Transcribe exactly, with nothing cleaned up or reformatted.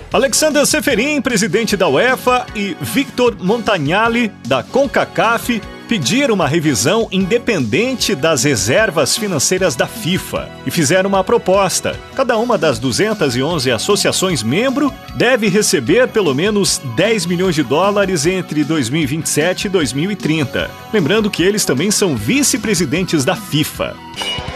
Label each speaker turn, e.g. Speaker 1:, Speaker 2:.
Speaker 1: Alexander Ceferin, presidente da UEFA, e Victor Montagnali, da CONCACAF, pediram uma revisão independente das reservas financeiras da FIFA e fizeram uma proposta. Cada uma das duzentas e onze associações membro deve receber pelo menos dez milhões de dólares entre dois mil e vinte e sete e dois mil e trinta. Lembrando que eles também são vice-presidentes da FIFA.